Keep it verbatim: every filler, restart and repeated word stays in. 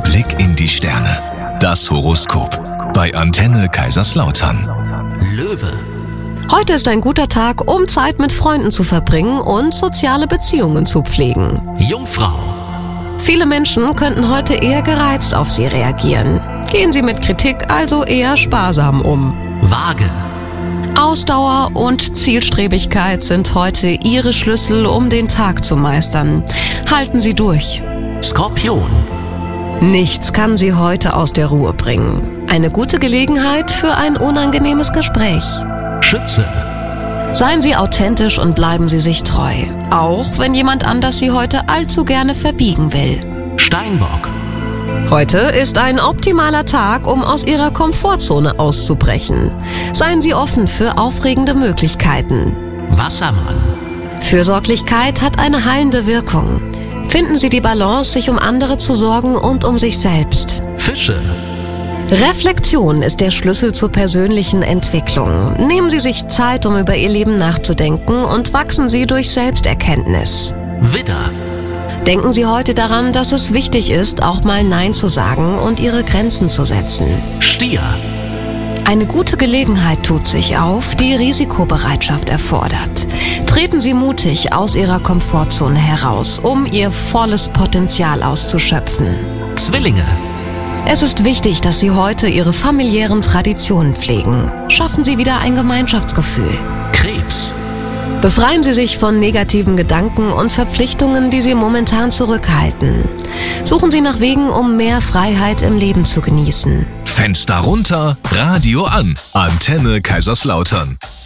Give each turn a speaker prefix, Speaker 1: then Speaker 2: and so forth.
Speaker 1: Blick in die Sterne. Das Horoskop bei Antenne Kaiserslautern.
Speaker 2: Löwe.
Speaker 3: Heute ist ein guter Tag, um Zeit mit Freunden zu verbringen und soziale Beziehungen zu pflegen.
Speaker 2: Jungfrau.
Speaker 3: Viele Menschen könnten heute eher gereizt auf Sie reagieren. Gehen Sie mit Kritik also eher sparsam um.
Speaker 2: Waage.
Speaker 3: Ausdauer und Zielstrebigkeit sind heute Ihre Schlüssel, um den Tag zu meistern. Halten Sie durch.
Speaker 2: Skorpion.
Speaker 3: Nichts kann Sie heute aus der Ruhe bringen. Eine gute Gelegenheit für ein unangenehmes Gespräch.
Speaker 2: Schütze.
Speaker 3: Seien Sie authentisch und bleiben Sie sich treu. Auch wenn jemand anders Sie heute allzu gerne verbiegen will.
Speaker 2: Steinbock.
Speaker 3: Heute ist ein optimaler Tag, um aus Ihrer Komfortzone auszubrechen. Seien Sie offen für aufregende Möglichkeiten.
Speaker 2: Wassermann.
Speaker 3: Fürsorglichkeit hat eine heilende Wirkung. Finden Sie die Balance, sich um andere zu sorgen und um sich selbst.
Speaker 2: Fische.
Speaker 3: Reflexion ist der Schlüssel zur persönlichen Entwicklung. Nehmen Sie sich Zeit, um über Ihr Leben nachzudenken und wachsen Sie durch Selbsterkenntnis.
Speaker 2: Widder.
Speaker 3: Denken Sie heute daran, dass es wichtig ist, auch mal Nein zu sagen und Ihre Grenzen zu setzen.
Speaker 2: Stier.
Speaker 3: Eine gute Gelegenheit tut sich auf, die Risikobereitschaft erfordert. Treten Sie mutig aus Ihrer Komfortzone heraus, um Ihr volles Potenzial auszuschöpfen.
Speaker 2: Zwillinge.
Speaker 3: Es ist wichtig, dass Sie heute Ihre familiären Traditionen pflegen. Schaffen Sie wieder ein Gemeinschaftsgefühl.
Speaker 2: Krebs.
Speaker 3: Befreien Sie sich von negativen Gedanken und Verpflichtungen, die Sie momentan zurückhalten. Suchen Sie nach Wegen, um mehr Freiheit im Leben zu genießen.
Speaker 1: Fenster runter, Radio an. Antenne Kaiserslautern.